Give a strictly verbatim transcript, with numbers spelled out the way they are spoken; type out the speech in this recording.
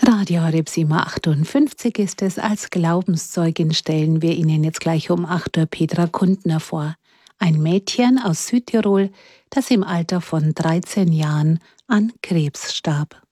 Radio Horeb siebenhundertachtundfünfzig ist es. Als Glaubenszeugin stellen wir Ihnen jetzt gleich um acht Uhr Petra Kundner vor. Ein Mädchen aus Südtirol, das im Alter von dreizehn Jahren an Krebs starb.